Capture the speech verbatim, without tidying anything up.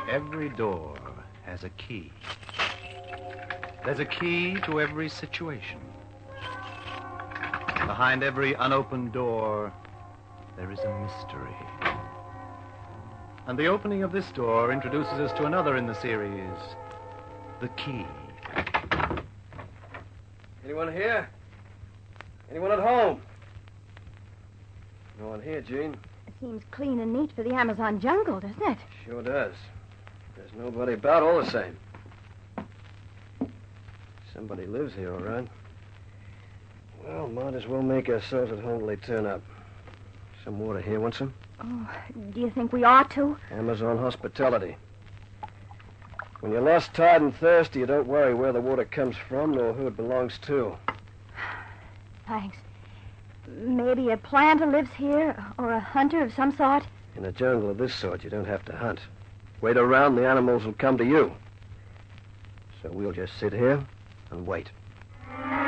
Every door has a key. There's a key to every situation. Behind every unopened door, there is a mystery. And the opening of this door introduces us to another in the series, The Key. Anyone here? Anyone at home? No one here, Gene. It seems clean and neat for the Amazon jungle, doesn't it? Sure does. There's nobody about all the same. Somebody lives here, all right. Well, might as well make ourselves at home till they turn up. Some water here, want some? Oh, do you think we ought to? Amazon hospitality. When you're lost, tired, and thirsty, you don't worry where the water comes from nor who it belongs to. Thanks. Maybe a planter lives here, or a hunter of some sort? In a jungle of this sort, you don't have to hunt. Wait around, the animals will come to you. So we'll just sit here and wait.